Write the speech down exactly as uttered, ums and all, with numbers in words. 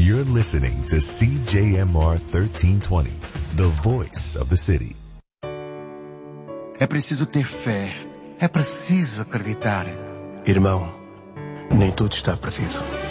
You're listening to C J M R thirteen twenty, the voice of the city. É preciso ter fé. É preciso acreditar. Irmão, nem tudo está perdido.